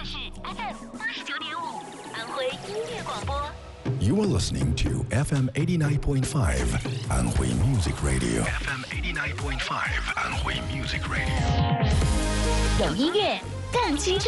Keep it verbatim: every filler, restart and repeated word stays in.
是 F M 八十九点五，安徽音乐广播。 You are listening to F M eighty-nine point five 安徽 Music Radio. F M eighty-nine point five 安徽 Music Radio. 有音乐更清澈。